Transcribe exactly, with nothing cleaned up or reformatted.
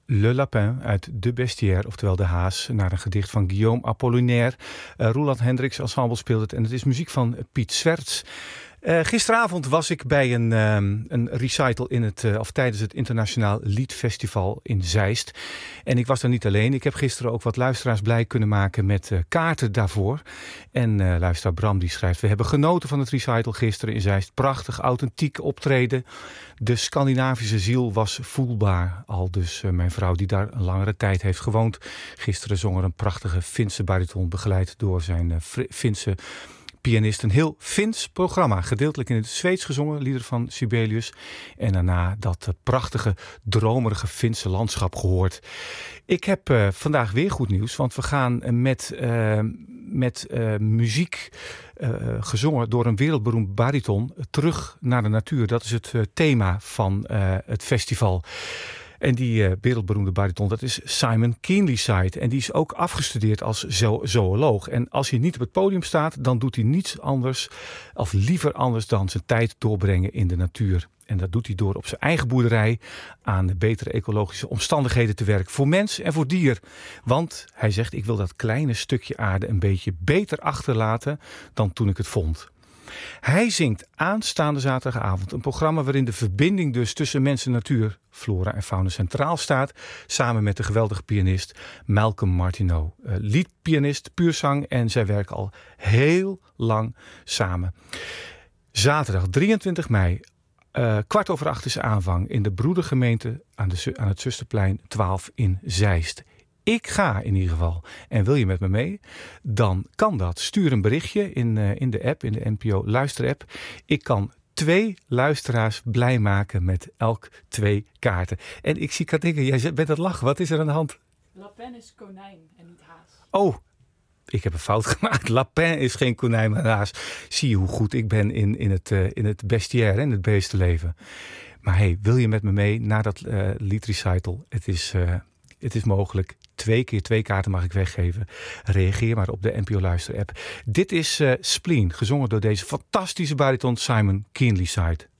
Le Lapin uit De Bestiaire, oftewel De Haas, naar een gedicht van Guillaume Apollinaire. Uh, Roland Hendricks ensemble speelt het en het is muziek van Piet Swerts. Uh, gisteravond was ik bij een, um, een recital in het, uh, of tijdens het Internationaal Liedfestival in Zeist. En ik was daar niet alleen. Ik heb gisteren ook wat luisteraars blij kunnen maken met uh, kaarten daarvoor. En uh, luisteraar Bram die schrijft: we hebben genoten van het recital gisteren in Zeist. Prachtig, authentiek optreden. De Scandinavische ziel was voelbaar. Al dus uh, mijn vrouw die daar een langere tijd heeft gewoond. Gisteren zong er een prachtige Finse bariton begeleid door zijn uh, Finse pianist. Een heel Fins programma. Gedeeltelijk in het Zweeds gezongen, liederen van Sibelius. En daarna dat uh, prachtige, dromerige Finse landschap gehoord. Ik heb uh, vandaag weer goed nieuws. Want we gaan uh, met, uh, met uh, muziek uh, gezongen door een wereldberoemd bariton terug naar de natuur. Dat is het uh, thema van uh, het festival. En die uh, wereldberoemde bariton, dat is Simon Keenlyside. En die is ook afgestudeerd als zo- zooloog. En als hij niet op het podium staat, dan doet hij niets anders, of liever anders dan zijn tijd doorbrengen in de natuur. En dat doet hij door op zijn eigen boerderij aan de betere ecologische omstandigheden te werken. Voor mens en voor dier. Want hij zegt, ik wil dat kleine stukje aarde een beetje beter achterlaten dan toen ik het vond. Hij zingt aanstaande zaterdagavond een programma waarin de verbinding dus tussen mens en natuur, flora en fauna centraal staat. Samen met de geweldige pianist Malcolm Martineau. Uh, liedpianist, puurzang en zij werken al heel lang samen. Zaterdag drieëntwintig mei, uh, kwart over acht is aanvang in de broedergemeente aan, de, aan het Zusterplein twaalf in Zeist. Ik ga in ieder geval. En wil je met me mee? Dan kan dat. Stuur een berichtje in, uh, in de app, in de N P O luisterapp. Ik kan twee luisteraars blij maken met elk twee kaarten. En ik zie Katinka, jij bent aan het lachen. Wat is er aan de hand? Lapin is konijn en niet haas. Oh, ik heb een fout gemaakt. Lapin is geen konijn, maar haas. Zie je hoe goed ik ben in, in, het, uh, in het bestiaire, in het beestenleven. Maar hey, wil je met me mee naar dat uh, liedrecital? Het is... Uh, Het is mogelijk. Twee keer twee kaarten mag ik weggeven. Reageer maar op de N P O Luister app. Dit is uh, Spleen, gezongen door deze fantastische bariton Simon Keenlyside.